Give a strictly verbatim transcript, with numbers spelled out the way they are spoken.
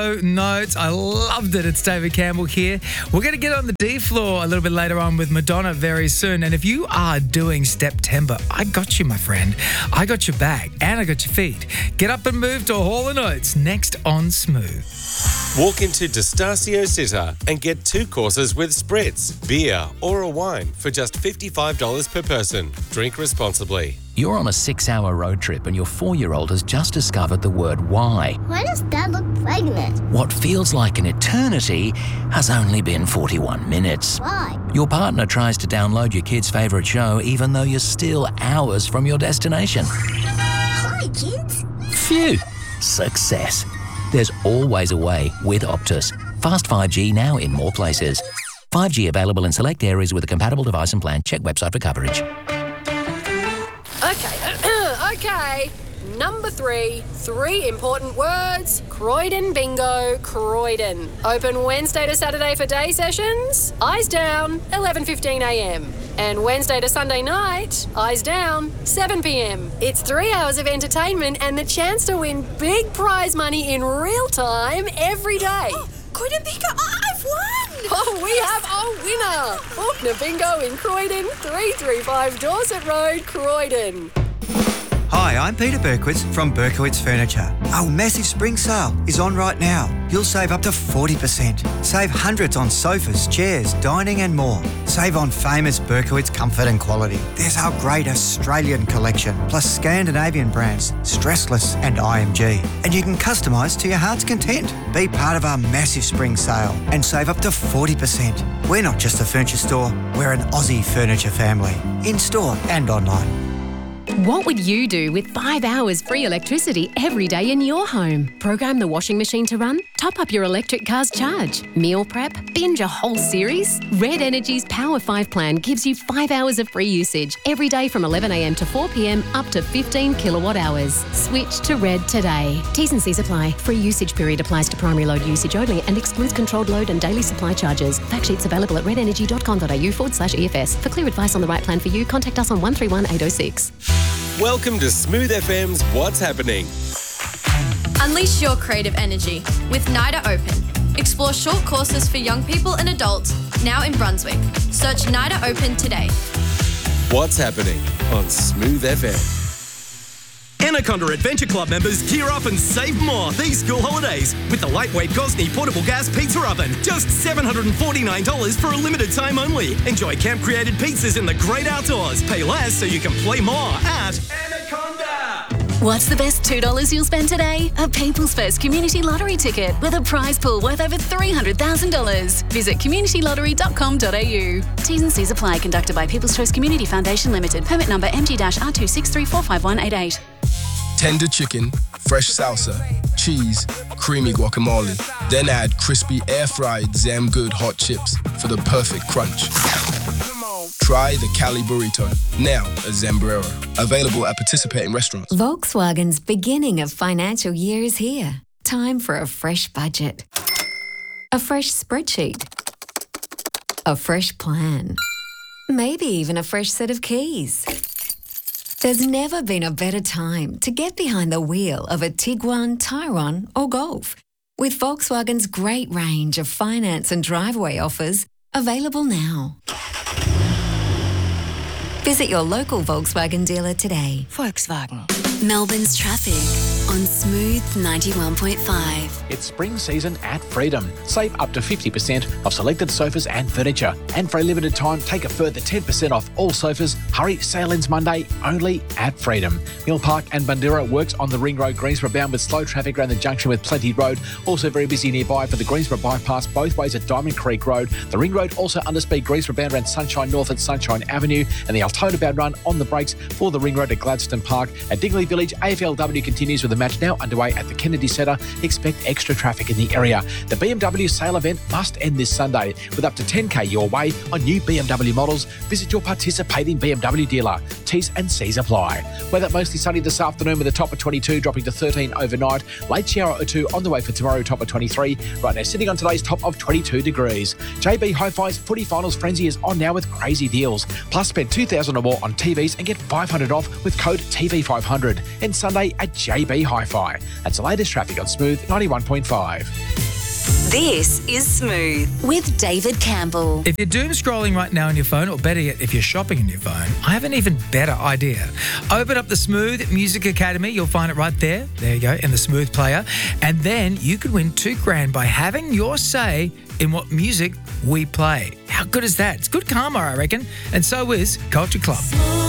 Bingo Notes. I loved it. It's David Campbell here. We're going to get on the D floor a little bit later on with Madonna very soon. And if you are doing Steptember, I got you, my friend. I got your back and I got your feet. Get up and move to Hall and Oates next on Smooth. Walk into Destasio Sitter and get two courses with spritz, beer or a wine for just fifty-five dollars per person. Drink responsibly. You're on a six-hour road trip and your four-year-old has just discovered the word why. Why does Dad look pregnant? What feels like an eternity has only been forty-one minutes. Why? Your partner tries to download your kid's favourite show even though you're still hours from your destination. Hi, kids. Phew! Success. There's always a way with Optus. Fast five G now in more places. five G available in select areas with a compatible device and plan. Check website for coverage. Okay, okay. Number three, three important words. Croydon Bingo, Croydon. Open Wednesday to Saturday for day sessions. Eyes down, eleven fifteen a m. And Wednesday to Sunday night, eyes down, seven p m. It's three hours of entertainment and the chance to win big prize money in real time every day. Oh, Croydon Bingo, I've won! Oh, we have a winner! Faulkner Bingo in Croydon, three three five Dorset Road, Croydon. Hi, I'm Peter Berkowitz from Berkowitz Furniture. Our massive spring sale is on right now. You'll save up to forty percent. Save hundreds on sofas, chairs, dining and more. Save on famous Berkowitz comfort and quality. There's our great Australian collection, plus Scandinavian brands, Stressless and I M G. And you can customise to your heart's content. Be part of our massive spring sale and save up to forty percent. We're not just a furniture store, we're an Aussie furniture family. In-store and online. What would you do with five hours free electricity every day in your home? Program the washing machine to run? Top up your electric car's charge? Meal prep? Binge a whole series? Red Energy's Power five plan gives you five hours of free usage every day from eleven a m to four p m up to fifteen kilowatt hours. Switch to Red today. T's and C's apply. Free usage period applies to primary load usage only and excludes controlled load and daily supply charges. Fact sheets available at redenergy.com.au forward slash EFS. For clear advice on the right plan for you, contact us on one three one eight oh six. Welcome to Smooth F M's What's Happening. Unleash your creative energy with NIDA Open. Explore short courses for young people and adults now in Brunswick. Search NIDA Open today. What's Happening on Smooth F M. Anaconda Adventure Club members gear up and save more these school holidays with the lightweight Gosney portable gas pizza oven. Just seven hundred forty-nine dollars for a limited time only. Enjoy camp-created pizzas in the great outdoors. Pay less so you can play more at Anaconda. What's the best two dollars you'll spend today? A People's First Community Lottery ticket with a prize pool worth over three hundred thousand dollars. Visit community lottery dot com dot a u. T's and C's apply. Conducted by People's Choice Community Foundation Limited. Permit number M G R two six three four five one eight eight. Tender chicken, fresh salsa, cheese, creamy guacamole. Then add crispy air-fried Zam Good hot chips for the perfect crunch. Try the Cali Burrito, now at Zambrero. Available at participating restaurants. Volkswagen's beginning of financial year is here. Time for a fresh budget. A fresh spreadsheet. A fresh plan. Maybe even a fresh set of keys. There's never been a better time to get behind the wheel of a Tiguan, Tyrone or Golf. With Volkswagen's great range of finance and driveway offers available now. Visit your local Volkswagen dealer today. Volkswagen. Melbourne's traffic on Smooth ninety-one point five. It's spring season at Freedom. Save up to fifty percent off selected sofas and furniture. And for a limited time, take a further ten percent off all sofas. Hurry, sale ends Monday only at Freedom. Mill Park and Bandera works on the Ring Road, Greensborough bound with slow traffic around the junction with Plenty Road. Also very busy nearby for the Greensborough bypass both ways at Diamond Creek Road. The Ring Road also underspeed Greensborough bound around Sunshine North at Sunshine Avenue. And the Altona bound run on the brakes for the Ring Road at Gladstone Park. At Dingley Village, A F L W continues with the match now underway at the Kennedy Centre. Expect extra traffic in the area. The B M W sale event must end this Sunday with up to ten K your way on new B M W models. Visit your participating B M W dealer. T's and C's apply. Weather mostly sunny this afternoon with a top of twenty-two dropping to thirteen overnight. Late shower or two on the way for tomorrow, top of twenty-three. Right now sitting on today's top of twenty-two degrees. J B Hi-Fi's Footy Finals Frenzy is on now with crazy deals. Plus spend two thousand dollars or more on T Vs and get five hundred dollars off with code T V five hundred. And Sunday at J B Hi-Fi. That's the latest traffic on Smooth ninety-one point five. This is Smooth with David Campbell. If you're doom scrolling right now on your phone, or better yet, if you're shopping on your phone, I have an even better idea. Open up the Smooth Music Academy. You'll find it right there. There you go, in the Smooth player. And then you could win two grand by having your say in what music we play. How good is that? It's good karma, I reckon. And so is Culture Club.